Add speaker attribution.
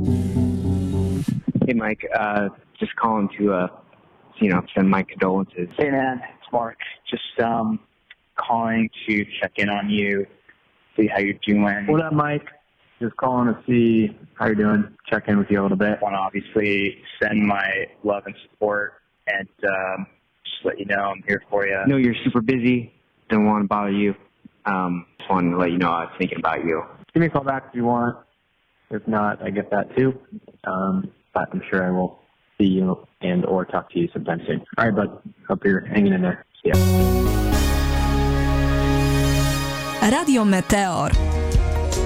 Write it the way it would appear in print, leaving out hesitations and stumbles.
Speaker 1: Hey, Mike. Just calling to, send my condolences.
Speaker 2: Hey, man. It's Mark. Just calling to check in on you, see how you're doing.
Speaker 3: What up, Mike? Just calling to see how you're doing, check in with you a little bit.
Speaker 2: I want to obviously send my love and support and just let you know I'm here for you.
Speaker 1: I know you're super busy. Don't want to bother you. Just wanted to let you know I was thinking about you.
Speaker 3: Give me a call back if you want. If not, I get that too. But I'm sure I will see you and or talk to you sometime soon. All right, bud. Hope you're hanging in there. See ya.
Speaker 4: Radio Meteor